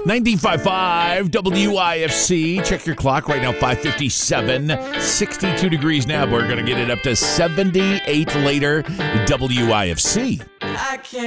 1955 WIFC. Check your clock right now, 5:57. 62 degrees now. We're going to get it up to 78 later. WIFC. I can't